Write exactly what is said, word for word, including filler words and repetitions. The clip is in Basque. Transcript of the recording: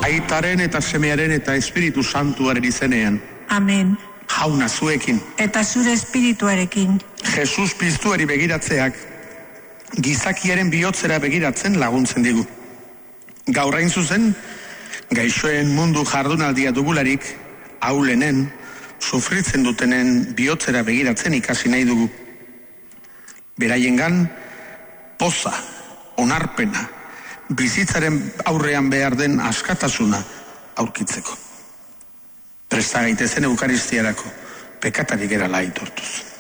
Aitaren eta semearen eta Espiritu Santuaren izenean. Amen. Jauna zuekin. Eta zure espirituarekin. Jesus piztuari begiratzeak gizakiaren bihotzera begiratzen laguntzen digu. Gaur hain zuzen, gaixoen mundu jardunaldia dugularik, ahulenen, sufritzen dutenen bihotzera begiratzen ikasi nahi dugu. Beraiengan, poza, onarpena, bizitzaren aurrean behar den askatasuna aurkitzeko. Presta gaitezen eukaristiarako, pekatarik erala aitortuz.